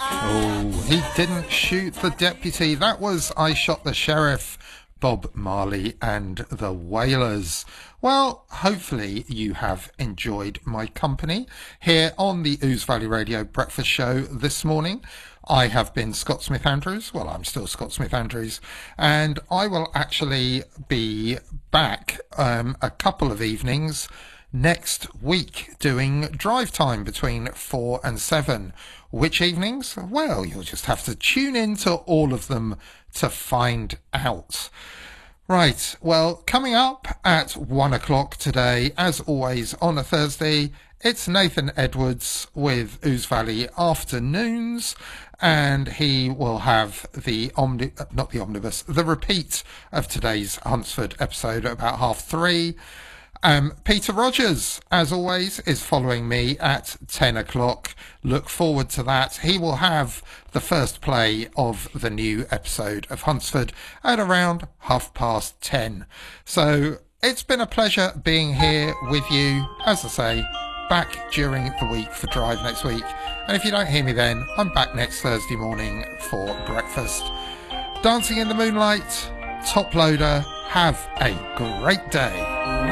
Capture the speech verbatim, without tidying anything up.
Oh, he didn't shoot the deputy. That was I Shot the Sheriff, Bob Marley and the Wailers. Well, hopefully you have enjoyed my company here on the Ouse Valley Radio Breakfast Show this morning. I have been Scott Smith Andrews. Well, I'm still Scott Smith Andrews, and I will actually be back um, a couple of evenings next week doing drive time between four and seven. Which evenings? Well, you'll just have to tune in to all of them to find out. Right, well, coming up at one o'clock today, as always on a Thursday, it's Nathan Edwards with Ouse Valley Afternoons, and he will have the omni not the omnibus, the repeat of today's Huntsford episode at about half three. Um, Peter Rogers, as always, is following me at ten o'clock. Look forward to that. He will have the first play of the new episode of Huntsford at around half past ten. So it's been a pleasure being here with you. As I say, back during the week for Drive next week. And if you don't hear me then, I'm back next Thursday morning for breakfast. Dancing in the Moonlight, Top Loader. Have a great day.